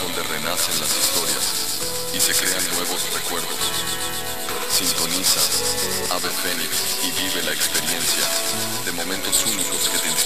donde renacen las historias y se crean nuevos recuerdos. Sintoniza Ave Fénix y vive la experiencia de momentos únicos que te inspiran.